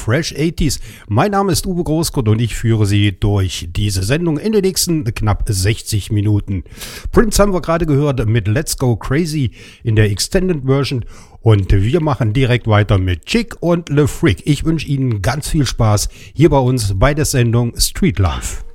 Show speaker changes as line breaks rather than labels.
Fresh 80s. Mein Name ist Uwe Großkurt und ich führe Sie durch diese Sendung in den nächsten knapp 60 Minuten. Prince haben wir gerade gehört mit Let's Go Crazy in der Extended Version und wir machen direkt weiter mit Chick und Le Freak. Ich wünsche Ihnen ganz viel Spaß hier bei uns bei der Sendung Street Life.